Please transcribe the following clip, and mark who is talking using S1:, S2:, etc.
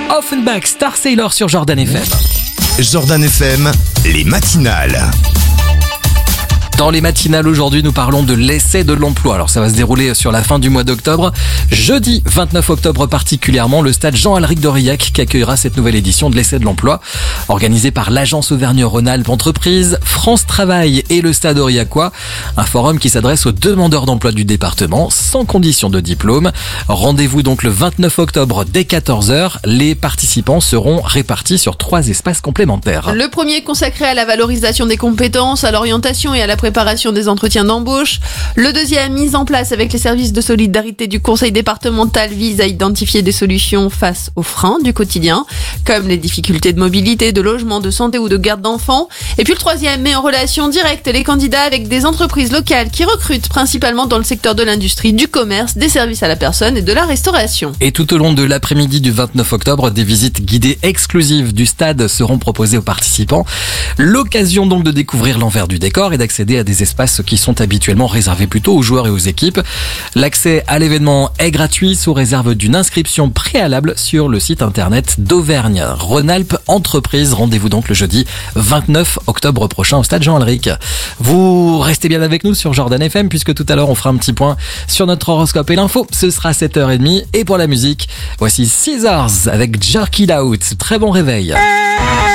S1: Offenbach, Star Sailor sur Jordan FM.
S2: Jordan FM, les matinales.
S1: Dans les matinales aujourd'hui, nous parlons de l'essai de l'emploi. Alors ça va se dérouler sur la fin du mois d'octobre. Jeudi 29 octobre particulièrement, le stade Jean-Alric d'Aurillac qui accueillera cette nouvelle édition de l'essai de l'emploi. Organisé par l'agence Auvergne-Rhône-Alpes Entreprises, France Travail et le stade aurillacois. Un forum qui s'adresse aux demandeurs d'emploi du département sans condition de diplôme. Rendez-vous donc le 29 octobre dès 14h. Les participants seront répartis sur 3 espaces complémentaires.
S3: Le premier consacré à la valorisation des compétences, à l'orientation et à la préparation des entretiens d'embauche. Le deuxième, mise en place avec les services de solidarité du conseil départemental, vise à identifier des solutions face aux freins du quotidien, comme les difficultés de mobilité, de logement, de santé ou de garde d'enfants. Et puis le troisième met en relation directe les candidats avec des entreprises locales qui recrutent principalement dans le secteur de l'industrie, du commerce, des services à la personne et de la restauration.
S1: Et tout au long de l'après-midi du 29 octobre, des visites guidées exclusives du stade seront proposées aux participants. L'occasion donc de découvrir l'envers du décor et d'accéder à des espaces qui sont habituellement réservés plutôt aux joueurs et aux équipes. L'accès à l'événement est gratuit sous réserve d'une inscription préalable sur le site internet d'Auvergne-Rhône-Alpes Entreprises. Rendez-vous donc le jeudi 29 octobre prochain au stade Jean-Alric. Vous restez bien avec nous sur Jordan FM puisque tout à l'heure on fera un petit point sur notre horoscope et l'info. Ce sera 7h30 et pour la musique, voici Scissors avec Jerk It Out. Très bon réveil.